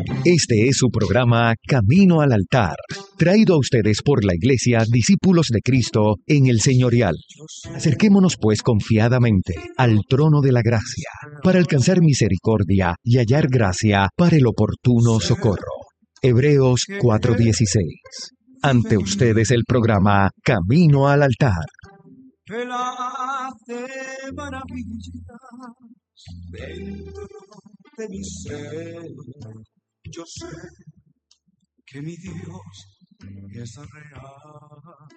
Este es su programa Camino al Altar, traído a ustedes por la Iglesia Discípulos de Cristo en el Señorial. Acerquémonos pues confiadamente al trono de la gracia, para alcanzar misericordia y hallar gracia para el oportuno socorro. Hebreos 4:16. Ante ustedes el programa Camino al Altar. Él hace maravillas dentro de mi ser. Yo sé que mi Dios es real.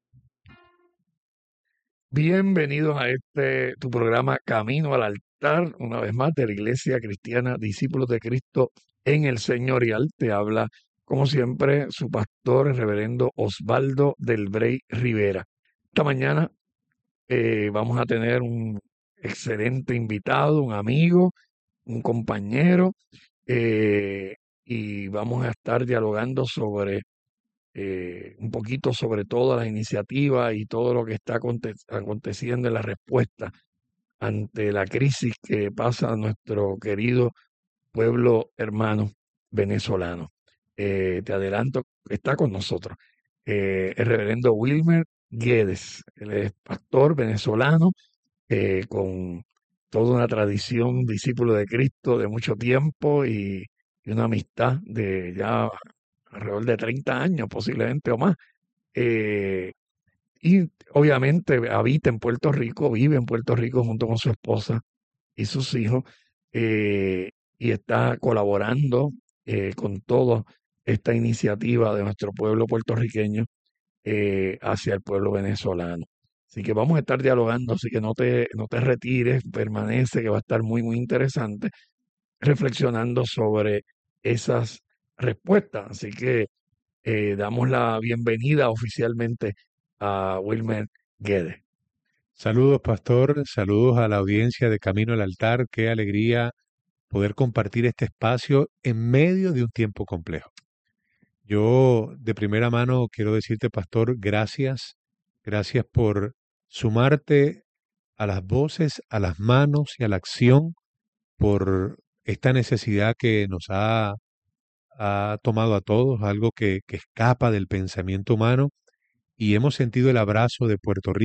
Bienvenidos a tu programa Camino al Altar, una vez más de la Iglesia Cristiana Discípulos de Cristo en el Señorial. Te habla, como siempre, su pastor, el reverendo Osvaldo del Brey Rivera. Esta mañana vamos a tener un excelente invitado, un amigo, un compañero, y vamos a estar dialogando sobre un poquito sobre todas las iniciativas y todo lo que está aconteciendo en la respuesta ante la crisis que pasa nuestro querido pueblo hermano venezolano. Te adelanto, está con nosotros el reverendo Wilmer Guedes. Él es pastor venezolano con toda una tradición, discípulo de Cristo de mucho tiempo y una amistad de ya alrededor de 30 años posiblemente o más. Eh, y obviamente habita en Puerto Rico, vive en Puerto Rico junto con su esposa y sus hijos, eh, y está colaborando con toda esta iniciativa de nuestro pueblo puertorriqueño hacia el pueblo venezolano. Así que vamos a estar dialogando, así que no te retires, permanece, que va a estar muy, muy interesante, reflexionando sobre esas respuestas. Así que damos la bienvenida oficialmente a Wilmer Guedes. Saludos, pastor. Saludos a la audiencia de Camino al Altar. Qué alegría poder compartir este espacio en medio de un tiempo complejo. Yo de primera mano quiero decirte, pastor, gracias. Gracias por sumarte a las voces, a las manos y a la acción por esta necesidad que nos ha tomado a todos, algo que escapa del pensamiento humano, y hemos sentido el abrazo de Puerto Rico